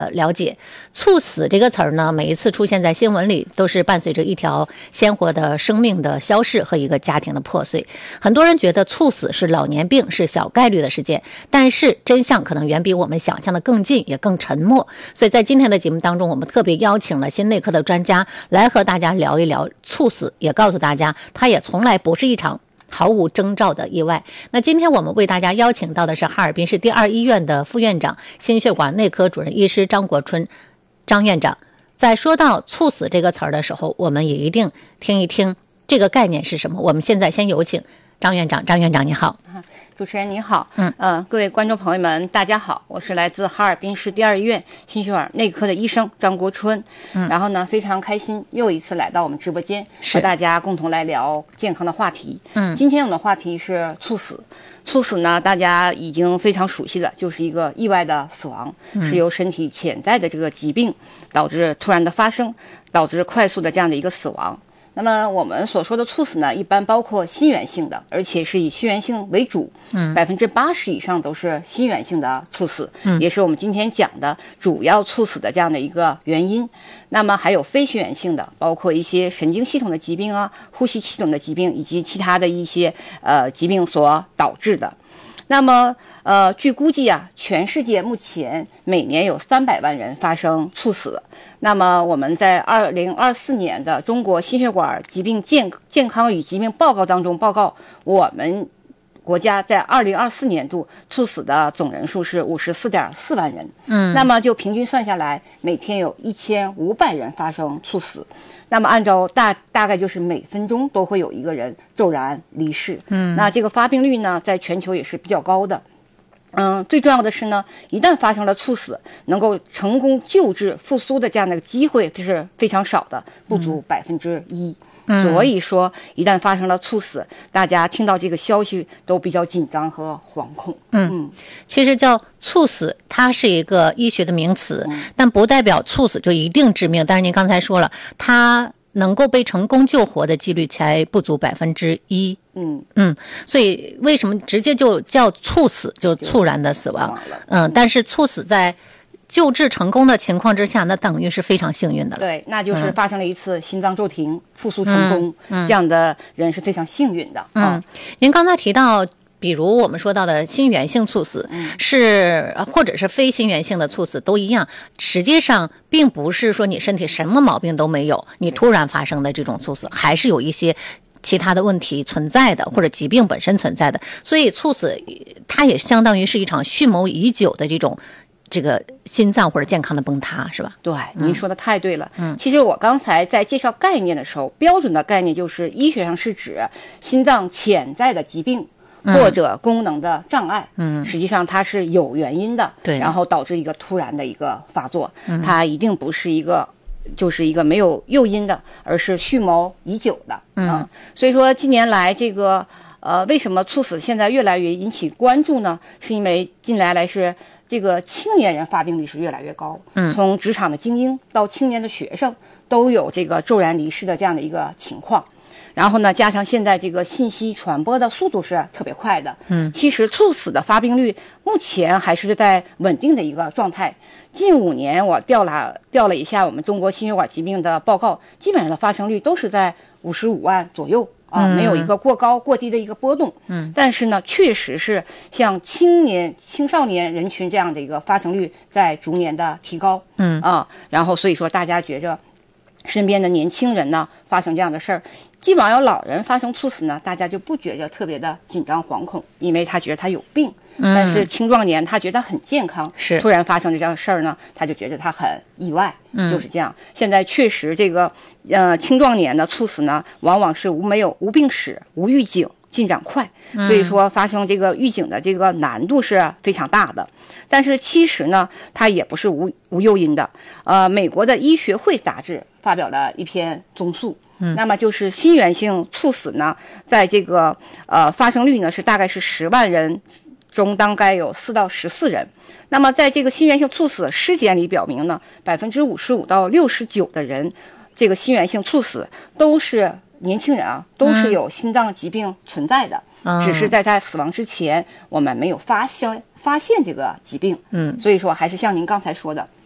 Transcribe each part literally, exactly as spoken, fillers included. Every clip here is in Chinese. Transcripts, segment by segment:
呃，了解猝死这个词儿呢，每一次出现在新闻里，都是伴随着一条鲜活的生命的消逝和一个家庭的破碎。很多人觉得猝死是老年病，是小概率的事件，但是真相可能远比我们想象的更近，也更沉默。所以在今天的节目当中，我们特别邀请了心内科的专家来和大家聊一聊猝死，也告诉大家，它也从来不是一场毫无征兆的意外。那今天我们为大家邀请到的是哈尔滨市第二医院的副院长、心血管内科主任医师张国春张院长。在说到猝死这个词儿的时候，我们也一定听一听这个概念是什么。我们现在先有请张院长。张院长你好。 主持人你好，嗯呃，各位观众朋友们大家好，我是来自哈尔滨市第二医院心血管内科的医生张国春。嗯，然后呢非常开心又一次来到我们直播间，和大家共同来聊健康的话题。嗯，今天我们的话题是猝死。猝死呢大家已经非常熟悉了，就是一个意外的死亡，嗯、是由身体潜在的这个疾病导致突然的发生，导致快速的这样的一个死亡。那么我们所说的猝死呢，一般包括心源性的，而且是以心源性为主，嗯，百分之八十以上都是心源性的猝死，嗯，也是我们今天讲的主要猝死的这样的一个原因。那么还有非心源性的，包括一些神经系统的疾病啊、呼吸系统的疾病以及其他的一些呃疾病所导致的。那么呃，据估计啊，全世界目前每年有三百万人发生猝死。那么我们在二零二四年的中国心血管疾病健健康与疾病报告当中报告，我们国家在二零二四年度猝死的总人数是五十四点四万人。嗯，那么就平均算下来，每天有一千五百人发生猝死。那么按照大大概就是每分钟都会有一个人骤然离世。嗯，那这个发病率呢，在全球也是比较高的。嗯，最重要的是呢，一旦发生了猝死，能够成功救治复苏的这样的机会这是非常少的，不足百分之一。所以说，一旦发生了猝死，大家听到这个消息都比较紧张和惶恐。 嗯，嗯其实叫猝死，它是一个医学的名词，嗯、但不代表猝死就一定致命。但是您刚才说了，它能够被成功救活的几率才不足百分之一。嗯嗯，所以为什么直接就叫猝死，就猝然的死亡？嗯，但是猝死在救治成功的情况之下，那等于是非常幸运的了。 对，那就是发生了一次心脏骤停、嗯、复苏成功、嗯嗯，这样的人是非常幸运的。 嗯，啊、您刚才提到，比如我们说到的心源性猝死，嗯、是或者是非心源性的猝死都一样，实际上并不是说你身体什么毛病都没有，你突然发生的这种猝死，还是有一些其他的问题存在的，或者疾病本身存在的。所以猝死它也相当于是一场蓄谋已久的这种这个心脏或者健康的崩塌，是吧？ 对，您说的太对了。嗯，其实我刚才在介绍概念的时候，标准的概念就是医学上是指心脏潜在的疾病或者功能的障碍。嗯，实际上它是有原因的，对，然后导致一个突然的一个发作，嗯、它一定不是一个就是一个没有诱因的，而是蓄谋已久的。嗯，啊、所以说近年来这个呃，为什么猝死现在越来越引起关注呢？是因为近来来是这个青年人发病率是越来越高，嗯，从职场的精英到青年的学生都有这个骤然离世的这样的一个情况。然后呢，加上现在这个信息传播的速度是特别快的，嗯，其实猝死的发病率目前还是在稳定的一个状态。近五年我调了调了一下我们中国心血管疾病的报告，基本上的发生率都是在五十五万左右。啊，没有一个过高过低的一个波动。嗯，但是呢，确实是像青年、青少年人群这样的一个发生率在逐年的提高。嗯啊，然后所以说大家觉着身边的年轻人呢发生这样的事儿，基本上要老人发生猝死呢，大家就不觉着特别的紧张惶恐，因为他觉得他有病。嗯、但是青壮年他觉得他很健康，是突然发生这样的事儿呢，他就觉得他很意外，嗯、就是这样。现在确实这个呃青壮年的猝死呢，往往是无没有无病史、无预警、进展快，所以说发生这个预警的这个难度是非常大的。但是其实呢，它也不是无无诱因的。呃，美国的医学会杂志发表了一篇综述。嗯，那么就是心源性猝死呢，在这个呃发生率呢是大概是十万人中大概有四到十四人。那么在这个心源性猝死尸检里表明呢，百分之五十五到六十九的人，这个心源性猝死都是年轻人啊，都是有心脏疾病存在的，嗯、只是在他死亡之前，我们没有发现发现这个疾病。嗯，所以说还是像您刚才说的。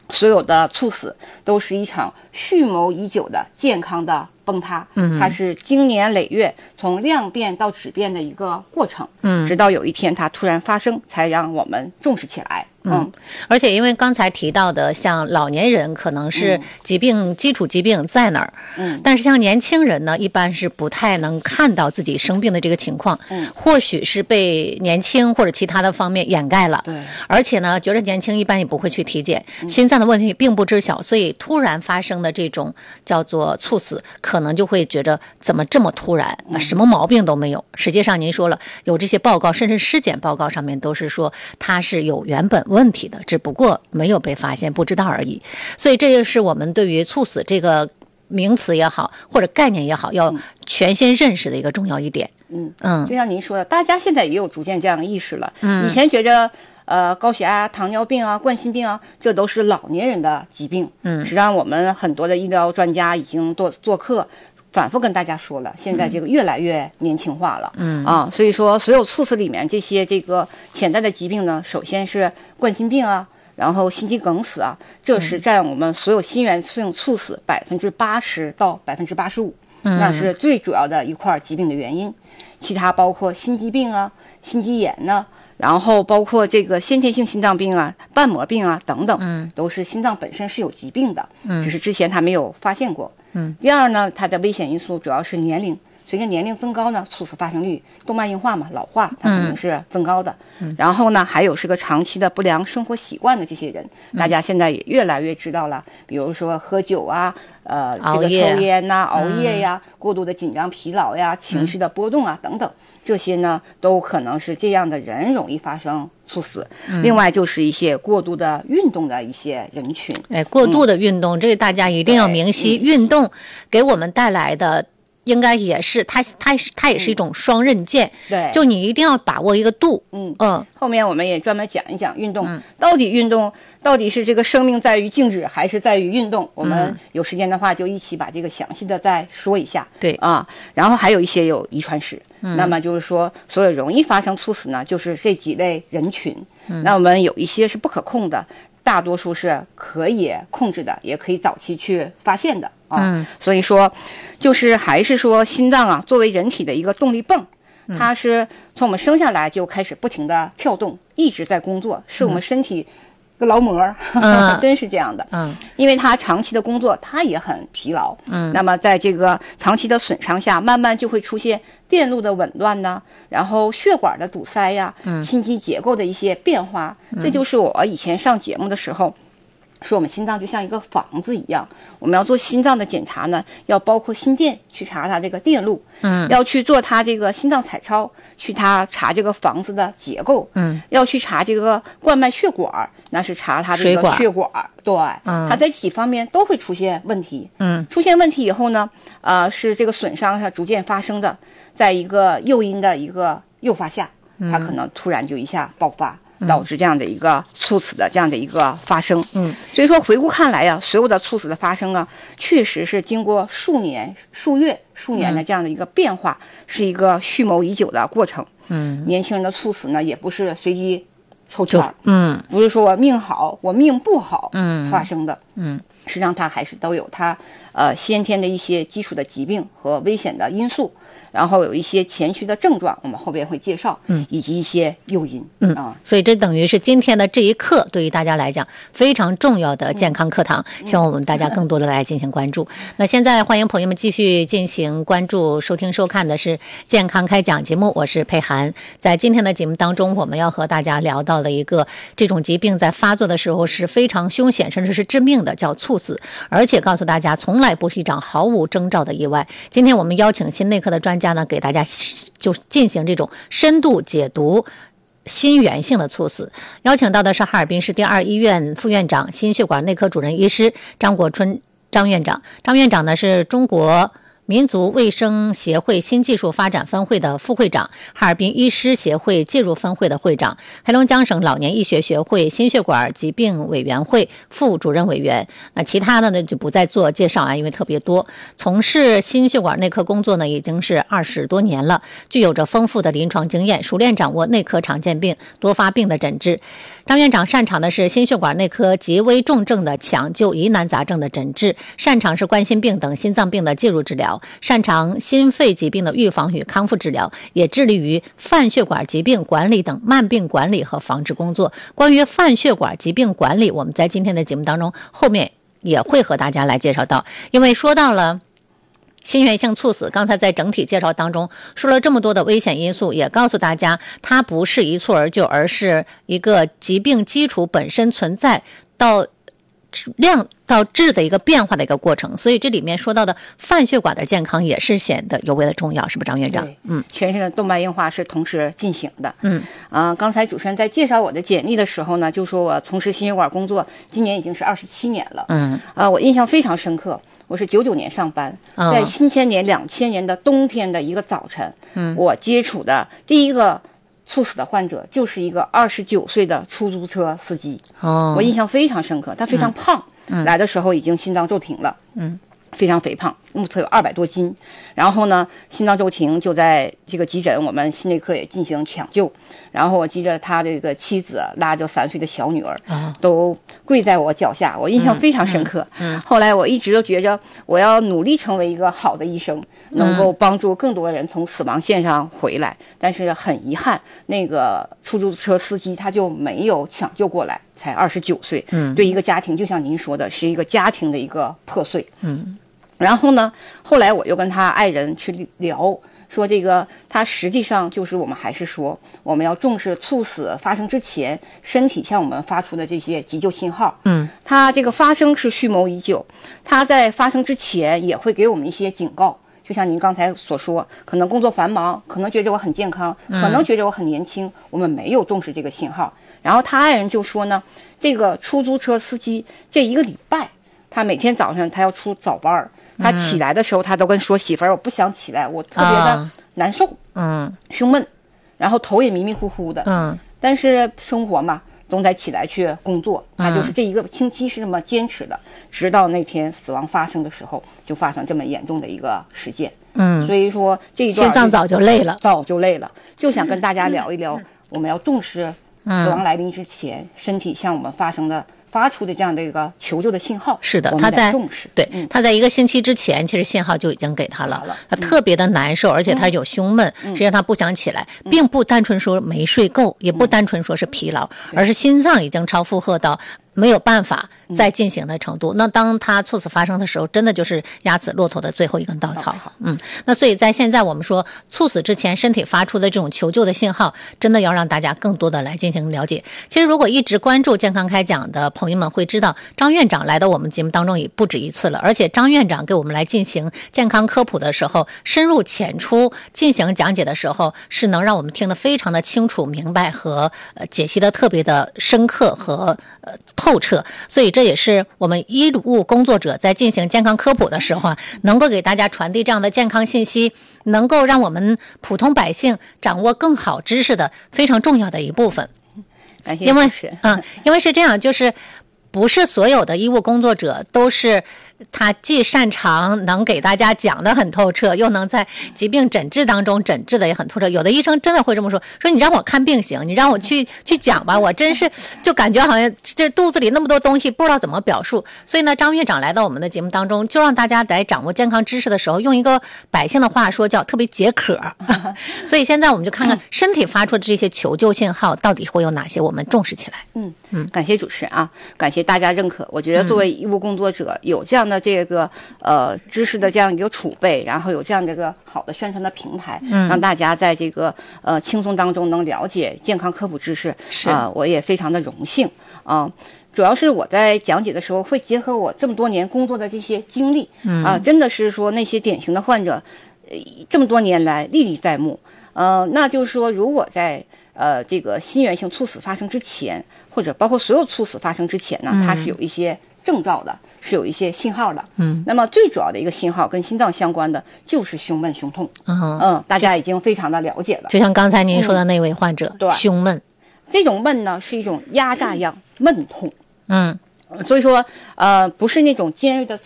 所有的猝死都是一场蓄谋已久的健康的崩塌，嗯，它是经年累月从量变到质变的一个过程，嗯，直到有一天它突然发生，才让我们重视起来。 嗯，而且因为刚才提到的，像老年人可能是疾病、嗯、基础疾病在哪儿，嗯，但是像年轻人呢，一般是不太能看到自己生病的这个情况，嗯，或许是被年轻或者其他的方面掩盖了， 对， 而且呢，觉得年轻一般也不会去体检，嗯、心脏的问题并不知晓，所以突然发生的这种叫做猝死，可能就会觉得怎么这么突然，嗯、什么毛病都没有。实际上您说了，有这些报告，甚至尸检报告上面都是说他是有原本问题的，只不过没有被发现，不知道而已。所以这也是我们对于猝死这个名词也好，或者概念也好，要全新认识的一个重要一点。 嗯嗯，就像您说的，大家现在也有逐渐这样的意识了。嗯，以前觉着呃高血压、糖尿病啊、冠心病啊，这都是老年人的疾病。嗯，实际上我们很多的医疗专家已经做做客。反复跟大家说了，现在这个越来越年轻化了，嗯啊，所以说所有猝死里面这些这个潜在的疾病呢，首先是冠心病啊，然后心肌梗死啊，这是占我们所有心源性猝死百分之八十到百分之八十五，那是最主要的一块疾病的原因。其他包括心肌病啊、心肌炎呢、啊。然后包括这个先天性心脏病啊、瓣膜病啊等等，嗯，都是心脏本身是有疾病的，嗯，只是之前他没有发现过，嗯。第二呢，它的危险因素主要是年龄，随着年龄增高呢，猝死发生率动脉硬化嘛，老化它肯定是增高的。嗯。然后呢，还有是个长期的不良生活习惯的这些人，嗯、大家现在也越来越知道了，比如说喝酒啊。呃，这个抽烟呐、啊、熬夜呀、嗯、过度的紧张、疲劳呀、情绪的波动啊、嗯、等等，这些呢都可能是这样的人容易发生猝死。嗯、另外就是一些过度的运动的一些人群， 哎，过度的运动，嗯、这个大家一定要明晰，嗯、运动给我们带来的。应该也是，它它它也是一种双刃剑， 嗯、对， 就你一定要把握一个度， 嗯嗯。后面我们也专门讲一讲运动，嗯、到底运动到底是这个生命在于静止还是在于运动？我们有时间的话就一起把这个详细的再说一下， 对啊。然后还有一些有遗传史，嗯、那么就是说，所有容易发生猝死呢，就是这几类人群。嗯、那我们有一些是不可控的。大多数是可以控制的，也可以早期去发现的啊。嗯、所以说，就是还是说心脏啊，作为人体的一个动力泵，嗯、它是从我们生下来就开始不停的跳动，一直在工作，是我们身体个劳模，嗯、真是这样的。嗯，因为它长期的工作，它也很疲劳。嗯，那么在这个长期的损伤下，慢慢就会出现电路的紊乱呢，然后血管的堵塞呀，嗯、心肌结构的一些变化，嗯、这就是我以前上节目的时候说，我们心脏就像一个房子一样，我们要做心脏的检查呢，要包括心电去查它这个电路，嗯，要去做它这个心脏彩超，去它查这个房子的结构，嗯，要去查这个冠脉血管，那是查它这个血管，对，嗯，它在几方面都会出现问题，嗯，出现问题以后呢，呃，是这个损伤它逐渐发生的，在一个诱因的一个诱发下，它可能突然就一下爆发。导致这样的一个猝死的这样的一个发生，嗯，所以说回顾看来呀、啊，所有的猝死的发生啊，确实是经过数年、数月、数年的这样的一个变化，嗯、是一个蓄谋已久的过程。嗯，年轻人的猝死呢，也不是随机抽签，嗯，不是说我命好，我命不好，嗯，发生的，嗯，实际上它还是都有它呃先天的一些基础的疾病和危险的因素。然后有一些前驱的症状，我们后边会介绍，嗯，以及一些诱因，嗯啊， 所以这等于是今天的这一课对于大家来讲非常重要的健康课堂，嗯、希望我们大家更多的来进行关注。嗯、那现在欢迎朋友们继续进行关注、收听、收看的是健康开讲节目，我是佩涵。在今天的节目当中，我们要和大家聊到的一个这种疾病在发作的时候是非常凶险，甚至是致命的，叫猝死，而且告诉大家从来不是一场毫无征兆的意外。今天我们邀请心内科的专家呢，给大家就进行这种深度解读心源性的猝死。邀请到的是哈尔滨市第二医院副院长、心血管内科主任医师张国春张院长。张院长呢是中国民族卫生协会新技术发展分会的副会长，哈尔滨医师协会介入分会的会长，黑龙江省老年医学学会心血管疾病委员会副主任委员。那其他的呢就不再做介绍啊，因为特别多。从事心血管内科工作呢已经是二十多年了，具有着丰富的临床经验，熟练掌握内科常见病、多发病的诊治。 张院长擅长的是心血管内科极危重症的抢救、疑难杂症的诊治，擅长是冠心病等心脏病的介入治疗，擅长心肺疾病的预防与康复治疗，也致力于泛血管疾病管理等慢病管理和防治工作。关于泛血管疾病管理，我们在今天的节目当中后面也会和大家来介绍到，因为说到了心源性猝死，刚才在整体介绍当中说了这么多的危险因素，也告诉大家它不是一蹴而就，而是一个疾病基础本身存在到量到质的一个变化的一个过程。所以这里面说到的泛血管的健康也是显得尤为的重要，是不是张院长？ 嗯，全身的动脉硬化是同时进行的。 嗯， 啊、呃，刚才主持人在介绍我的简历的时候呢，就说我从事心血管工作今年已经是二十七年了。 嗯， 啊、呃，我印象非常深刻。我是九九年上班，在新千年两千年的冬天的一个早晨，嗯，我接触的第一个猝死的患者就是一个二十九岁的出租车司机。 哦， 我印象非常深刻，他非常胖，嗯，来的时候已经心脏骤停了，嗯，非常肥胖，目测有二百多斤。然后呢，心脏骤停就在这个急诊，我们心内科也进行抢救。然后我记着他这个妻子拉着三岁的小女儿，啊，都跪在我脚下，我印象非常深刻。嗯，嗯后来我一直都觉着我要努力成为一个好的医生，能够帮助更多人从死亡线上回来。嗯，但是很遗憾，那个出租车司机他就没有抢救过来，才二十九岁。嗯，对一个家庭，就像您说的，是一个家庭的一个破碎。嗯。然后呢，后来我又跟他爱人去聊，说这个他实际上就是我们还是说我们要重视猝死发生之前身体向我们发出的这些急救信号。嗯，他这个发生是蓄谋已久，他在发生之前也会给我们一些警告。就像您刚才所说，可能工作繁忙，可能觉着我很健康，可能觉着我很年轻，我们没有重视这个信号。然后他爱人就说呢，这个出租车司机这一个礼拜，他每天早上他要出早班，他起来的时候他都跟说媳妇儿，我不想起来，我特别的难受，嗯，胸闷，然后头也迷迷糊糊的，嗯，但是生活嘛，总得起来去工作，他就是这一个星期是这么坚持的，直到那天死亡发生的时候，就发生这么严重的一个事件。嗯，所以说这一段心脏早就累了， 早就累了，就想跟大家聊一聊，我们要重视死亡来临之前，嗯，身体向我们发生的。发出的这样的一个求救的信号。 是的，他在对、嗯、他在一个星期之前，其实信号就已经给他了。他特别的难受，嗯、而且他有胸闷，嗯、实际上他不想起来，嗯、并不单纯说没睡够，嗯、也不单纯说是疲劳，嗯、而是心脏已经超负荷到没有办法再进行的程度。嗯、那当他猝死发生的时候，真的就是压死骆驼的最后一根稻草。嗯，那所以在现在我们说猝死之前身体发出的这种求救的信号，真的要让大家更多的来进行了解。其实如果一直关注健康开讲的朋友们会知道，张院长来到我们节目当中也不止一次了，而且张院长给我们来进行健康科普的时候，深入浅出进行讲解的时候，是能让我们听得非常的清楚明白和呃解析的特别的深刻和呃透彻。所以这也是我们医务工作者在进行健康科普的时候啊，能够给大家传递这样的健康信息，能够让我们普通百姓掌握更好知识的非常重要的一部分。因为嗯，因为是这样，就是不是所有的医务工作者都是他既擅长能给大家讲得很透彻，又能在疾病诊治当中诊治的也很透彻。有的医生真的会这么说，说你让我看病行，你让我去去讲吧，我真是就感觉好像这肚子里那么多东西不知道怎么表述。所以呢，张院长来到我们的节目当中，就让大家来掌握健康知识的时候，用一个百姓的话说叫特别解渴。所以现在我们就看看身体发出的这些求救信号到底会有哪些，我们重视起来。 嗯嗯，感谢主持人啊，感谢大家认可。我觉得作为医务工作者，有这样的这个呃知识的这样一个储备，然后有这样的一个好的宣传的平台，嗯，让大家在这个呃轻松当中能了解健康科普知识，是啊、呃，我也非常的荣幸啊、呃。主要是我在讲解的时候会结合我这么多年工作的这些经历，嗯啊、呃，真的是说那些典型的患者，呃，这么多年来历历在目。呃，那就是说，如果在呃这个心源性猝死发生之前，或者包括所有猝死发生之前呢，它是有一些征兆的，是有一些信号的。嗯，那么最主要的一个信号跟心脏相关的就是胸闷胸痛。嗯嗯，大家已经非常的了解了。 就像刚才您说的那位患者，嗯、对，胸闷， 这种闷呢是一种压榨样闷痛。嗯。所以说，呃，不是那种尖锐的刺痛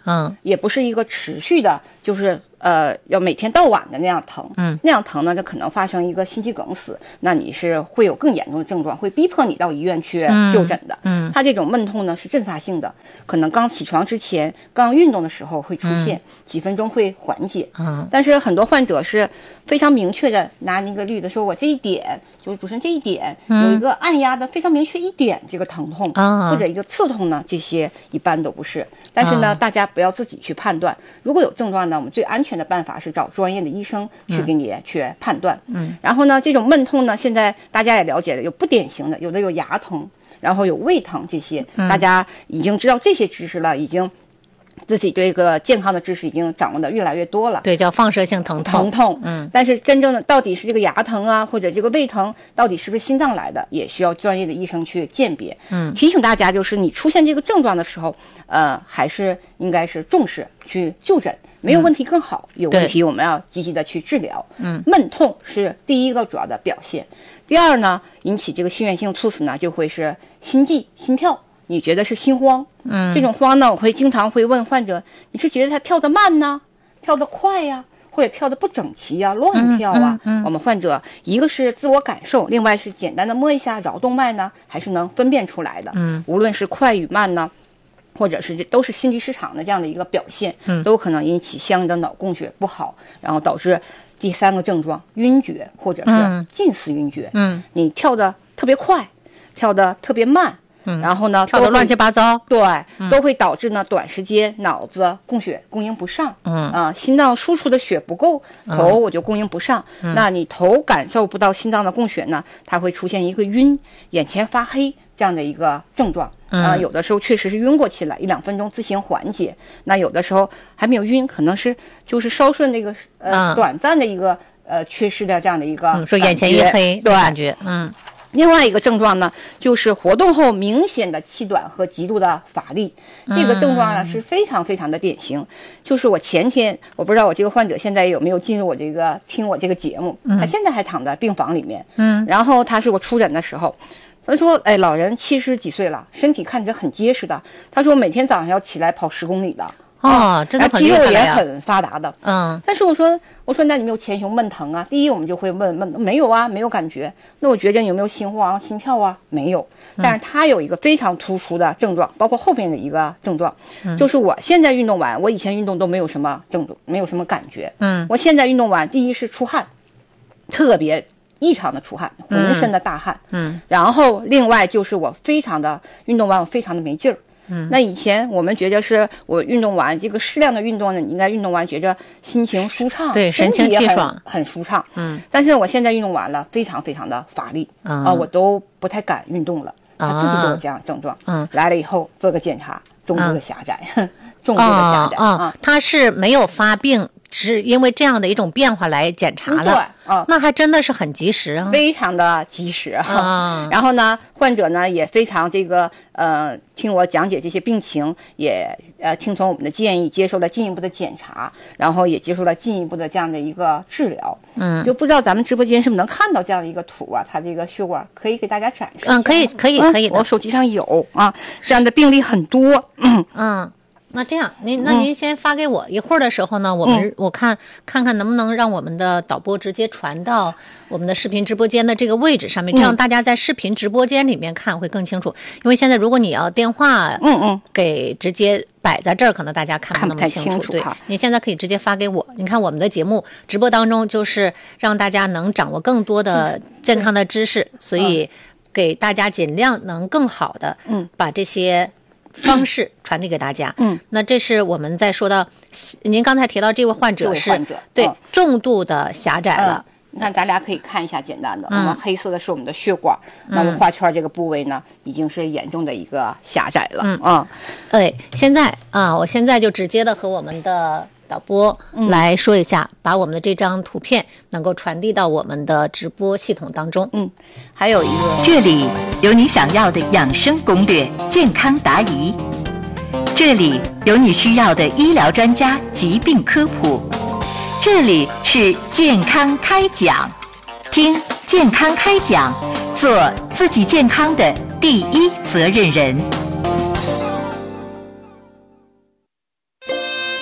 嗯， 也不是一个持续的，就是呃要每天到晚的那样疼， 嗯， 那样疼呢，就可能发生一个心肌梗死，那你是会有更严重的症状，会逼迫你到医院去就诊的。 嗯， 它这种闷痛呢是阵发性的，可能刚起床之前、刚运动的时候会出现，嗯、几分钟会缓解。 嗯， 但是很多患者是非常明确的拿那个例子说，我这一点。就是主持人这一点、嗯、有一个按压的非常明确一点这个疼痛、 啊、 或者一个刺痛呢，这些一般都不是。但是呢、啊、大家不要自己去判断，如果有症状呢，我们最安全的办法是找专业的医生去给你去判断。 嗯， 然后呢这种闷痛呢，现在大家也了解了，有不典型的，有的有牙疼，然后有胃疼，这些、嗯、大家已经知道这些知识了，已经自己对这个健康的知识已经掌握的越来越多了。 对，叫放射性疼痛。 疼痛， 嗯， 但是真正的到底是这个牙疼啊，或者这个胃疼，到底是不是心脏来的，也需要专业的医生去鉴别。 嗯， 提醒大家，就是你出现这个症状的时候，呃，还是应该是重视去就诊，没有问题更好，嗯、有问题我们要积极的去治疗。 嗯， 闷痛是第一个主要的表现，第二呢，引起这个心源性猝死呢，就会是心悸、心跳。你觉得是心慌， 嗯， 这种慌呢，我会经常会问患者，你是觉得他跳得慢呢，跳得快呀，或者跳得不整齐呀，乱跳啊？ 嗯嗯嗯、 我们患者一个是自我感受，另外是简单的摸一下桡动脉呢，还是能分辨出来的。 嗯， 无论是快与慢呢，或者是这都是心律失常的这样的一个表现， 嗯， 都可能引起相应的脑供血不好，然后导致第三个症状晕厥或者是近似晕厥。 嗯， 你跳得特别快，跳得特别慢。 嗯， 然后呢， 跳得乱七八糟， 对、 嗯， 都会导致呢短时间脑子供血供应不上， 嗯啊，心脏输出的血不够，头我就供应不上， 嗯、 那你头感受不到心脏的供血呢，它会出现一个晕、眼前发黑这样的一个症状。啊、 嗯， 有的时候确实是晕过去了，一两分钟自行缓解。那有的时候还没有晕，可能是就是稍顺那个呃、 嗯、 短暂的一个呃缺失的这样的一个、 嗯，说眼前一黑， 对感觉，嗯。 另外一个症状呢，就是活动后明显的气短和极度的乏力。这个症状呢、嗯、是非常非常的典型。就是我前天，我不知道我这个患者现在有没有进入我这个听我这个节目， 嗯、 他现在还躺在病房里面。 嗯， 然后他是我出诊的时候，他说：“哎，老人七十几岁了，身体看着很结实的。他说每天早上要起来跑十公里的。” 哦，真的很肌肉也很发达的， 嗯。 但是我说，我说那你没有前胸闷疼啊？第一，我们就会问问，没有啊，没有感觉。那我觉着你有没有心慌、心跳啊？没有。但是他有一个非常突出的症状，包括后边的一个症状， 嗯、 就是我现在运动完，我以前运动都没有什么症状，没有什么感觉。 嗯， 我现在运动完，第一是出汗，特别异常的出汗，浑身的大汗。 嗯， 然后另外就是我非常的运动完，我非常的没劲儿。 嗯， 那以前我们觉着是我运动完这个适量的运动呢，你应该运动完觉着心情舒畅， 对，神清气爽， 很舒畅。 嗯， 但是我现在运动完了，非常非常的乏力啊、 嗯呃，我都不太敢运动了。他自己都有这样症状。 嗯， 来了以后做个检查，重度的狭窄，嗯、重度的狭窄啊、哦哦，他是没有发病。是因为这样的一种变化来检查了， 对啊、哦， 那还真的是很及时啊， 非常的及时啊。 然后呢，患者呢也非常这个呃，听我讲解这些病情，也呃听从我们的建议，接受了进一步的检查，然后也接受了进一步的这样的一个治疗。 嗯， 就不知道咱们直播间是不是能看到这样的一个图啊？它这个血管可以给大家展示。 嗯，可以，可以，可以的、 嗯。我手机上有啊，这样的病例很多。嗯嗯。那这样，您那您先发给我，嗯、一会儿的时候呢，我们、嗯、我看看看能不能让我们的导播直接传到我们的视频直播间的这个位置上面， 嗯、 这样大家在视频直播间里面看会更清楚。因为现在如果你要电话， 嗯嗯， 给直接摆在这儿，可能大家看不那么清楚。对，您现在可以直接发给我。你看我们的节目直播当中，就是让大家能掌握更多的健康的知识， 嗯、 所以给大家尽量能更好的嗯把这些。方式传递给大家。 嗯， 那这是我们在说到，您刚才提到这位患者是患者对、 嗯、 重度的狭窄了。 嗯、你看，咱俩可以看一下简单的， 嗯、 我们黑色的是我们的血管，嗯、那么画圈这个部位呢，已经是严重的一个狭窄了。 嗯啊， 对、嗯，现在啊，我现在就直接的和我们的导播来说一下，嗯、把我们的这张图片能够传递到我们的直播系统当中。 嗯，还有一个， 这里有你想要的养生攻略，健康答疑；这里有你需要的医疗专家疾病科普；这里是健康开讲，听健康开讲，做自己健康的第一责任人。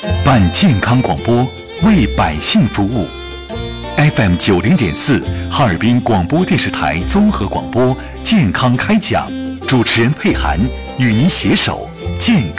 办健康广播，为百姓服务。F M 九零点四，哈尔滨广播电视台综合广播健康开讲，主持人佩涵与您携手健康。